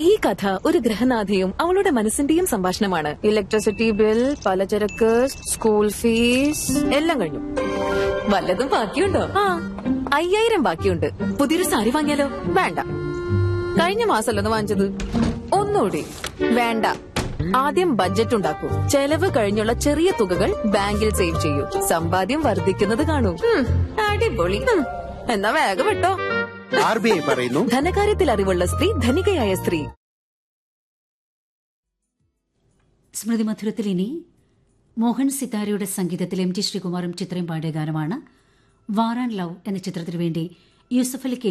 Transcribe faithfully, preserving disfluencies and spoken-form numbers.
ഈ കഥ ഒരു ഗൃഹനാഥയും അവളുടെ മനസ്സിന്റെയും സംഭാഷണമാണ്. ഇലക്ട്രിസിറ്റി ബിൽ, പലചരക്ക്, സ്കൂൾ ഫീസ് എല്ലാം കഴിഞ്ഞു. വല്ലതും ബാക്കിയുണ്ടോ? ആ, അയ്യായിരം ബാക്കിയുണ്ട്. പുതിയൊരു സാരി വാങ്ങിയാലോ? വേണ്ട. കഴിഞ്ഞ മാസമല്ലോ വാങ്ങിച്ചത്. ഒന്നുകൂടി വേണ്ട. ആദ്യം ബഡ്ജറ്റ് ഉണ്ടാക്കൂ. ചെലവ് കഴിഞ്ഞുള്ള ചെറിയ തുകകൾ ബാങ്കിൽ സേവ് ചെയ്യൂ. സമ്പാദ്യം വർദ്ധിക്കുന്നത് കാണൂ. അടിപൊളി. എന്നാ വേഗം വിട്ടോ. ആർ ബി ഐ പറയുന്നു, ധനകാര്യത്തിൽ അറിവുള്ള സ്ത്രീ ധനികയായ സ്ത്രീ. സ്മൃതി മധുരത്തിൽ ഇനി മോഹൻ സിതാരയുടെ സംഗീതത്തിൽ എം ടി ശ്രീകുമാറും ചിത്രയും പാടിയ ഗാനമാണ് വാർ ആൻഡ് ലവ് എന്ന ചിത്രത്തിനു വേണ്ടി യൂസഫ് അലി